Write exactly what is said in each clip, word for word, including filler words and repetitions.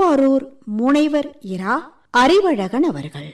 திருவாரூர் முனைவர் இரா அறிவழகன் அவர்கள்.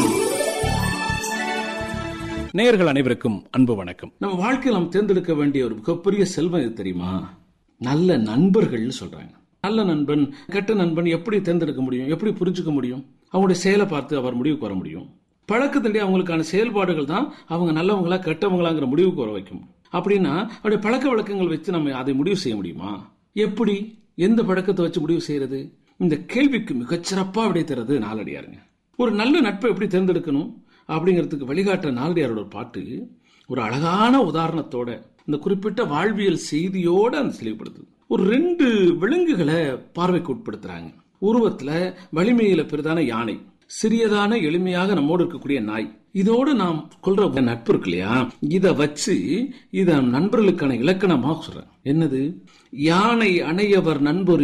நேயர்கள் அனைவருக்கும் அன்பு வணக்கம். நம்ம வாழ்க்கையில் நாம் தேர்ந்தெடுக்க வேண்டிய ஒரு மிகப்பெரிய செல்வம் எது தெரியுமா? நல்ல நண்பர்கள் சொல்றாங்க. நல்ல நண்பன் கெட்ட நண்பன் எப்படி தேர்ந்தெடுக்க முடியும்? எப்படி புரிஞ்சுக்க முடியும்? அவங்களுடைய செயலை பார்த்து அவர் முடிவுக்கு வர முடியும். பழக்கத்திலேயே அவங்களுக்கான செயல்பாடுகள் தான் அவங்க நல்லவங்களா கெட்டவங்களாங்கிற முடிவுக்கு வர வைக்கும். அப்படின்னா அவருடைய பழக்க வழக்கங்கள் வச்சு நம்ம அதை முடிவு செய்ய முடியுமா? எப்படி, எந்த பழக்கத்தை வச்சு முடிவு செய்யறது? இந்த கேள்விக்கு மிகச்சிறப்பா விடை தர்றது நாலடியாருங்க. ஒரு நல்ல நட்பை எப்படி தேர்ந்தெடுக்கணும் அப்படிங்கிறதுக்கு வழிகாட்டுற நாலடியாரோட பாட்டு ஒரு அழகான உதாரணத்தோட இந்த குறிப்பிட்ட வாழ்வியல் செய்தியோட அந்த தெளிவுபடுத்துது. ஒரு ரெண்டு விலங்குகளை பார்வைக்கு உட்படுத்துறாங்க. உருவத்துல வலிமையில பெரிதான யானை, சிறியதான எளிமையாக நம்மோடு இருக்கக்கூடிய நாய். இதோடு நாம் கொள்ற நட்பு இருக்கு இல்லையா, இத வச்சு இத நண்பர்களுக்கான இலக்கணமாக சொல்றேன். என்னது? யானை அணையவர் நண்பொறி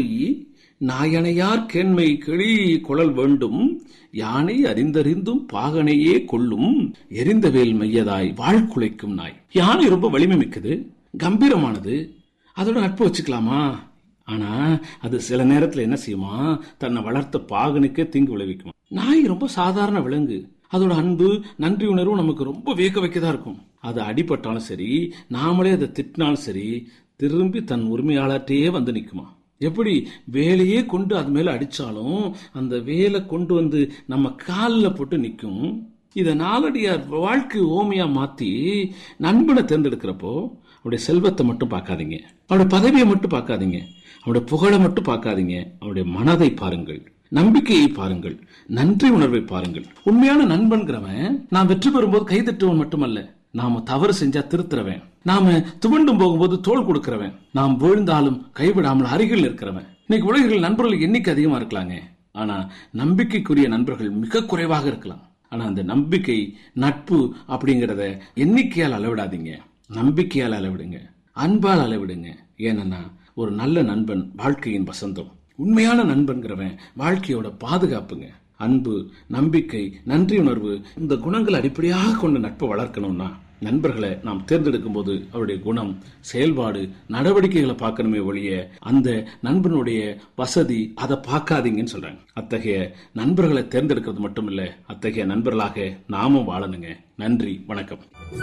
நாயனையார் கேண்மை கிளி குழல் வேண்டும், யானை அறிந்தறிந்தும் பாகனையே கொள்ளும் எரிந்தவேல் மையதாய் வாழ்குலைக்கும் நாய். யானை ரொம்ப வலிமை மிக்கது, கம்பீரமானது. அதோட நட்பு வச்சுக்கலாமா? ஆனா அது சில நேரத்துல என்ன செய்யுமா, தன்னை வளர்த்த பாகனுக்கே தீங்கு விளைவிக்குமா. நாய் ரொம்ப சாதாரண விலங்கு. அதோட அன்பு நன்றி உணர்வும் நமக்கு ரொம்ப வியக்க வைக்கதான் இருக்கும். அது அடிபட்டாலும் சரி, நாமளே அதை திட்டினாலும் சரி, திரும்பி தன் உரிமையாளர்கிட்டயே வந்து நிக்குமா. எப்படி வேலையே கொண்டு அது மேல அடிச்சாலும் அந்த வேலை கொண்டு வந்து நம்ம காலில் போட்டு நிற்கும். இத நாலடியார் வாழ்க்கை ஓமையா மாத்தி நண்பனை தேர்ந்தெடுக்கிறப்போ அவருடைய செல்வத்தை மட்டும் பார்க்காதீங்க, அவருடைய பதவியை மட்டும் பார்க்காதீங்க, அவருடைய புகழை மட்டும் பார்க்காதீங்க. அவருடைய மனதை பாருங்கள், நம்பிக்கையை பாருங்கள், நன்றி உணர்வை பாருங்கள். உண்மையான நண்பன்கிறவன் நாம் வெற்றி பெறும்போது கைதட்டுவன் மட்டுமல்ல, நாம தவறு செஞ்சா திருத்துறவன், நாம துவண்டும் போகும்போது தோள் கொடுக்கிறவன், நாம் வீழ்ந்தாலும் கைவிடாமல் அருகில் இருக்கிறவன். இன்னைக்கு உலகில் நண்பர்கள் எண்ணிக்கை அதிகமா இருக்கலாங்க, ஆனா நம்பிக்கைக்குரிய நண்பர்கள் மிக குறைவாக இருக்கலாம். ஆனா அந்த நம்பிக்கை நட்பு அப்படிங்கறத எண்ணிக்கையால் அளவிடாதீங்க, நம்பிக்கையால் அளவிடுங்க, அன்பால் அளவிடுங்க. ஏன்னா ஒரு நல்ல நண்பன் வாழ்க்கையின் வசந்தம். உண்மையான நண்பன்கிறவன் வாழ்க்கையோட பாதுகாப்புங்க. அன்பு, நம்பிக்கை, நன்றி உணர்வு, இந்த குணங்கள் அடிப்படையாக கொண்ட நட்பை வளர்க்கணும்னா நண்பர்களை நாம் தேர்ந்தெடுக்கும் போது அவருடைய குணம், செயல்பாடு, நடவடிக்கைகளை பார்க்கணுமே ஒழிய அந்த நண்பனுடைய வசதி அதை பார்க்காதீங்கன்னு சொல்றாங்க. அத்தகைய நண்பர்களை தேர்ந்தெடுக்கிறது மட்டும் இல்ல, அத்தகைய நண்பர்களாக நாமும் வாழணுங்க. நன்றி, வணக்கம்.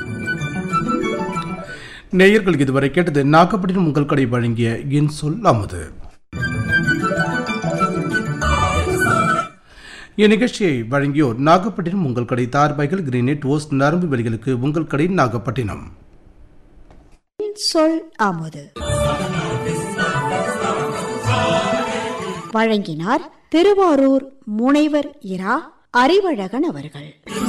நேயர்கள் இதுவரை கேட்டது நாகப்பட்டினம் உங்கள் கடை வழங்கிய என் சொல் அமுது. இந்நிகழ்ச்சியை வழங்கியோர் நாகப்பட்டினம் உங்கள் கடை தார்பாய்கள் கிரீனேட் ஓஸ் நரம்பு வெளிகளுக்கு உங்கள் கடை நாகப்பட்டினம். சொல் அமுது வழங்கினார் திருவாரூர் முனைவர் இரா அறிவழகன் அவர்கள்.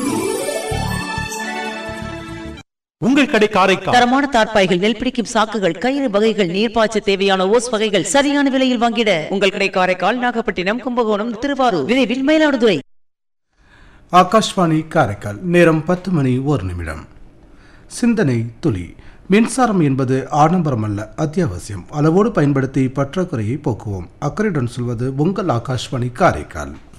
உங்கள் கடை காரைக்கால். தரமான தார்ப்பாய்கள், நெல் பிடிக்கும் சாக்குகள், கயிறு வகைகள், நீர்ப்பாய்ச்ச தேவையான ஓஸ் வகைகள் சரியான விலையில் வாங்கிட உங்கள் கடை காரைக்கால், நாகப்பட்டினம், கும்பகோணம், திருவாரூர், விரைவில் மயிலாடுதுறை. ஆகாஷ்வாணி காரைக்கால். நேரம் பத்து மணி ஒரு நிமிடம். சிந்தனை துளி. மின்சாரம் என்பது ஆடம்பரம் அல்ல, அத்தியாவசியம். அளவோடு பயன்படுத்தி பற்றாக்குறையை போக்குவோம். அக்கறையுடன் சொல்வது உங்கள் ஆகாஷ்வாணி காரைக்கால்.